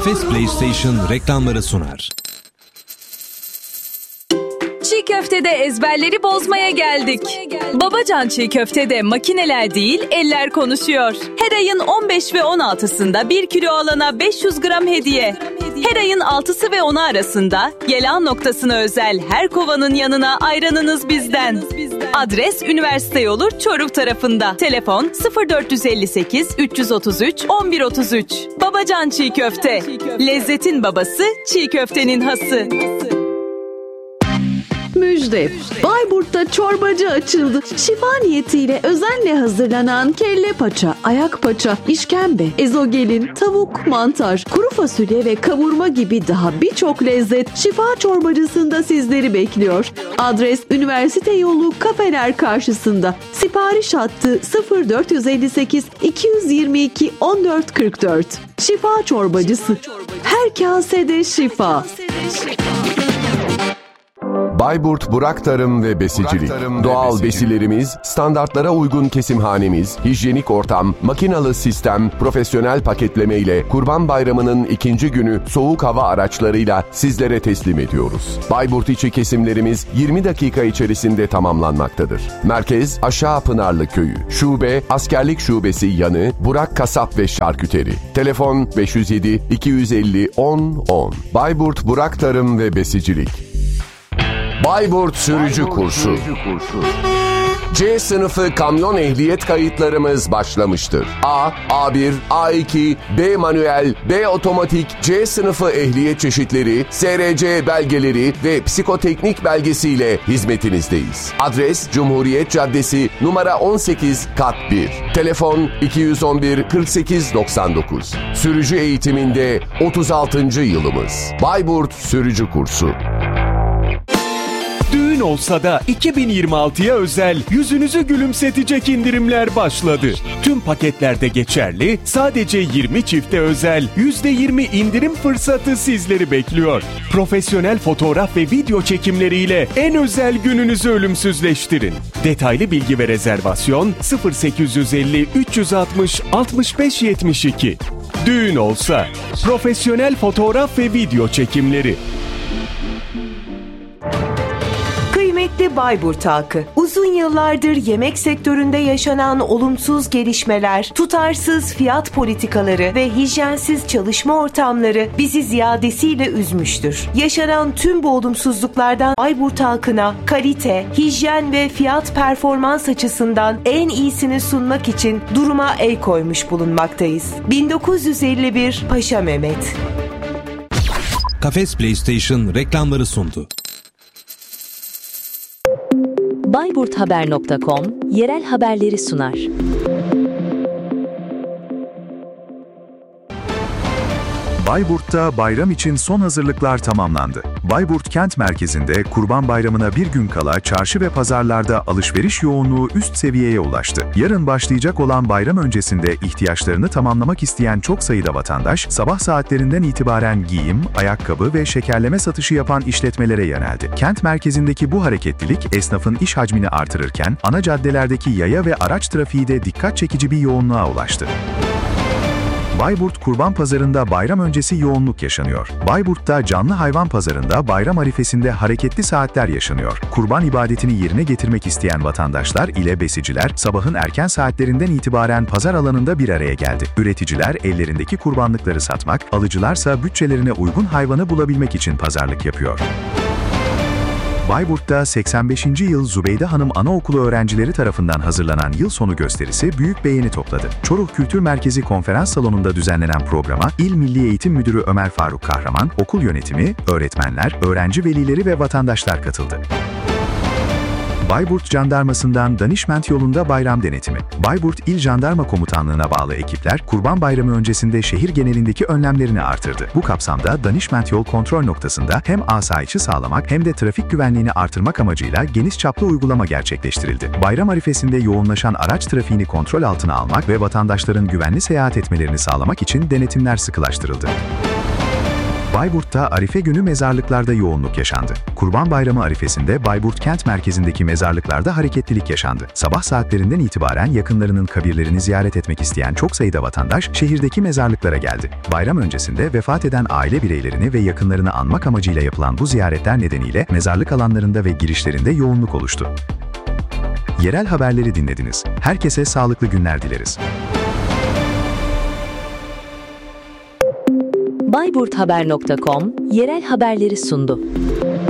Kafes PlayStation reklamları sunar. Çiğ köftede ezberleri bozmaya geldik. Babacan Çiğ Köfte'de makineler değil, eller konuşuyor. Her ayın 15 ve 16'sında 1 kilo alana 500 gram hediye. Her ayın 6'sı ve 10'u arasında Yelan noktasına özel her kovanın yanına ayranınız bizden. Adres Üniversite Yolu Çoruh tarafında. Telefon 0458 333 1133. Babacan Çiğ Köfte. Lezzetin babası, çiğ köftenin hası. Müjde. Bayburt'ta çorbacı açıldı. Şifa niyetiyle özenle hazırlanan kelle paça, ayak paça, işkembe, ezogelin, tavuk, mantar, kuru fasulye ve kavurma gibi daha birçok lezzet şifa çorbacısında sizleri bekliyor. Adres Üniversite Yolu Kafeler karşısında. Sipariş hattı 0458 222 1444. Şifa çorbacısı. Her kasede şifa. Bayburt Burak Tarım ve Besicilik. Doğal besilerimiz, standartlara uygun kesimhanemiz, hijyenik ortam, makinalı sistem, profesyonel paketleme ile Kurban Bayramı'nın ikinci günü soğuk hava araçlarıyla sizlere teslim ediyoruz. Bayburt içi kesimlerimiz 20 dakika içerisinde tamamlanmaktadır. Merkez Aşağı Pınarlı Köyü. Şube Askerlik Şubesi yanı Burak Kasap ve Şarküteri. Telefon 507 250 10 10. Bayburt Burak Tarım ve Besicilik. Bayburt Sürücü Kursu. C sınıfı kamyon ehliyet kayıtlarımız başlamıştır. A, A1, A2, B manuel, B otomatik, C sınıfı ehliyet çeşitleri, SRC belgeleri ve psikoteknik belgesiyle hizmetinizdeyiz. Adres Cumhuriyet Caddesi numara 18 kat 1. Telefon 211 48 99. Sürücü eğitiminde 36. yılımız. Bayburt Sürücü Kursu. Düğün olsa da 2026'ya özel yüzünüzü gülümsetecek indirimler başladı. Tüm paketlerde geçerli, sadece 20 çifte özel %20 indirim fırsatı sizleri bekliyor. Profesyonel fotoğraf ve video çekimleriyle en özel gününüzü ölümsüzleştirin. Detaylı bilgi ve rezervasyon 0850 360 65 72. Düğün olsa profesyonel fotoğraf ve video çekimleri. Kıymetli Bayburt halkı, uzun yıllardır yemek sektöründe yaşanan olumsuz gelişmeler, tutarsız fiyat politikaları ve hijyensiz çalışma ortamları bizi ziyadesiyle üzmüştür. Yaşanan tüm bu olumsuzluklardan Bayburt halkına kalite, hijyen ve fiyat performans açısından en iyisini sunmak için duruma el koymuş bulunmaktayız. 1951 Paşa Mehmet. Kafes PlayStation reklamları sundu. Bayburthaber.com yerel haberleri sunar. Bayburt'ta bayram için son hazırlıklar tamamlandı. Bayburt kent merkezinde Kurban Bayramı'na bir gün kala çarşı ve pazarlarda alışveriş yoğunluğu üst seviyeye ulaştı. Yarın başlayacak olan bayram öncesinde ihtiyaçlarını tamamlamak isteyen çok sayıda vatandaş, sabah saatlerinden itibaren giyim, ayakkabı ve şekerleme satışı yapan işletmelere yöneldi. Kent merkezindeki bu hareketlilik esnafın iş hacmini artırırken, ana caddelerdeki yaya ve araç trafiği de dikkat çekici bir yoğunluğa ulaştı. Bayburt Kurban Pazarı'nda bayram öncesi yoğunluk yaşanıyor. Bayburt'ta canlı hayvan pazarında bayram arifesinde hareketli saatler yaşanıyor. Kurban ibadetini yerine getirmek isteyen vatandaşlar ile besiciler sabahın erken saatlerinden itibaren pazar alanında bir araya geldi. Üreticiler ellerindeki kurbanlıkları satmak, alıcılarsa bütçelerine uygun hayvanı bulabilmek için pazarlık yapıyor. Bayburt'ta 85. yıl Zübeyde Hanım Anaokulu öğrencileri tarafından hazırlanan yıl sonu gösterisi büyük beğeni topladı. Çoruh Kültür Merkezi konferans salonunda düzenlenen programa İl Milli Eğitim Müdürü Ömer Faruk Kahraman, okul yönetimi, öğretmenler, öğrenci velileri ve vatandaşlar katıldı. Bayburt Jandarması'ndan Danişment yolunda bayram denetimi. Bayburt İl Jandarma Komutanlığı'na bağlı ekipler, Kurban Bayramı öncesinde şehir genelindeki önlemlerini artırdı. Bu kapsamda Danişment yol kontrol noktasında hem asayişi sağlamak hem de trafik güvenliğini artırmak amacıyla geniş çaplı uygulama gerçekleştirildi. Bayram arifesinde yoğunlaşan araç trafiğini kontrol altına almak ve vatandaşların güvenli seyahat etmelerini sağlamak için denetimler sıkılaştırıldı. Bayburt'ta Arife günü mezarlıklarda yoğunluk yaşandı. Kurban Bayramı arifesinde Bayburt kent merkezindeki mezarlıklarda hareketlilik yaşandı. Sabah saatlerinden itibaren yakınlarının kabirlerini ziyaret etmek isteyen çok sayıda vatandaş şehirdeki mezarlıklara geldi. Bayram öncesinde vefat eden aile bireylerini ve yakınlarını anmak amacıyla yapılan bu ziyaretler nedeniyle mezarlık alanlarında ve girişlerinde yoğunluk oluştu. Yerel haberleri dinlediniz. Herkese sağlıklı günler dileriz. Bayburthaber.com yerel haberleri sundu.